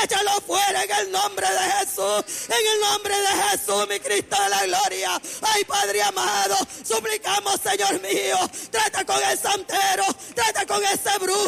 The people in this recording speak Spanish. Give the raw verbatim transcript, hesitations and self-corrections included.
Échalo fuera en el nombre de Jesús. En el nombre de Jesús, mi Cristo de la gloria. Ay, Padre amado, suplicamos, Señor mío, trata con el santero, trata con ese brujo.